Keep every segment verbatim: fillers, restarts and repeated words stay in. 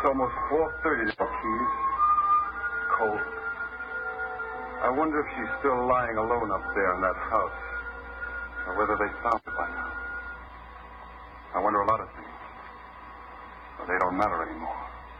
almost four thirty now, Keys. Cold. I wonder if she's still lying alone up there in that house. Or whether they found her by now. I wonder a lot of things. But they don't matter anymore.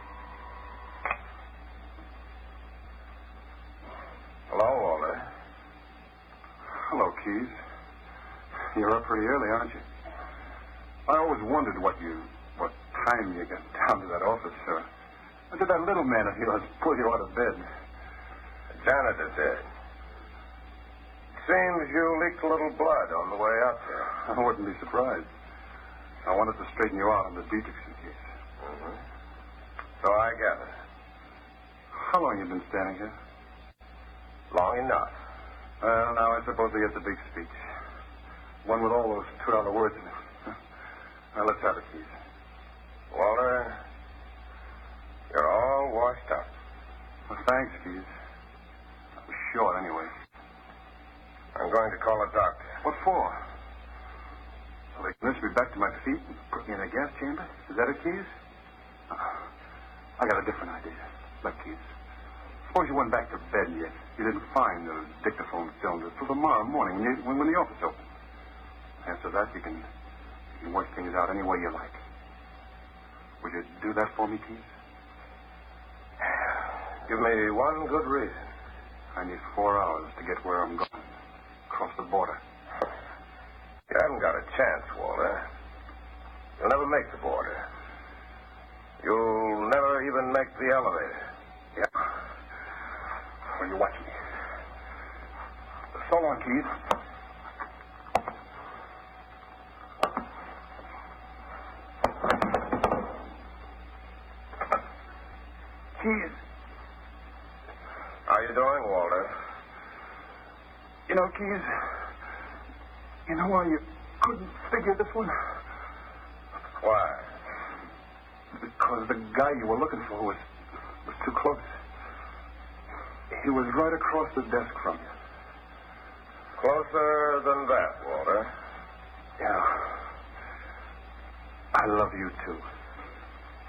Hello, Walter. Hello, Keys. You're up pretty early, aren't you? I always wondered what you, what time you got down to that office, sir. When did that little man of yours pull you out of bed? The janitor did. Seems you leaked a little blood on the way up there. I wouldn't be surprised. I wanted to straighten you out on the Dietrichson case. Mm-hmm. So I gather. How long you been standing here? Long enough. Well, now I suppose we get the big speech. One with all those two dollar words in it. Now, let's have it, Keys. Walter, you're all washed up. Well, thanks, Keys. I was short, anyway. I'm going to call a doctor. What for? So they can nurse me back to my feet and put me in a gas chamber? Is that it, Keys? Uh, I got a different idea. Look, Keys. Suppose you went back to bed and you, you didn't find those dictaphone cylinders till tomorrow morning when, you, when, when the office opens. After that, you can, you can work things out any way you like. Would you do that for me, Keys? Give me one good reason. I need four hours to get where I'm going. Across the border. You haven't got a chance, Walter. You'll never make the border. You'll never even make the elevator. Yeah. Well, you watch me. So long, Keys. Keys. How you doing, Walter? You know, Keys, you know why you couldn't figure this one? Why? Because the guy you were looking for was, was too close. He was right across the desk from you. Closer than that, Walter. Yeah. I love you, too.